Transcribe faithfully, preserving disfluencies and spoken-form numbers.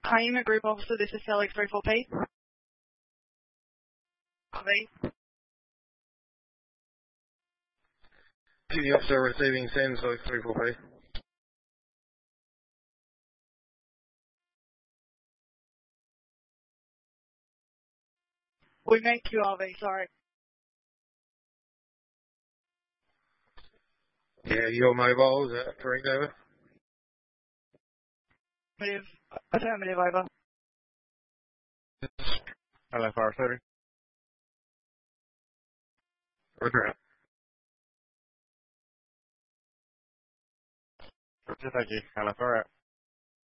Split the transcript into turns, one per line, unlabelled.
Hi, I'm a group officer. This is Felix three four P. V.
Duty officer receiving sends like three four P.
We make Q R V, sorry.
Yeah, your mobile, is that correct, over?
Affirmative. Affirmative, over.
Hello, Fire thirty.
Roger.
Thank you. Hello, Fire.